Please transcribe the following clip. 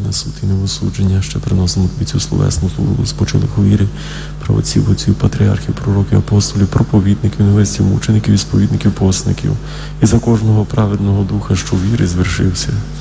на суд і не в осудження, ще приносимо тобі цю словесну службу спочилих у вірі, правоців, отців, патріархів, пророків, апостолів, проповідників, невестів, мучеників, ісповідників, постників, і за кожного праведного духа, що в вірі звершився,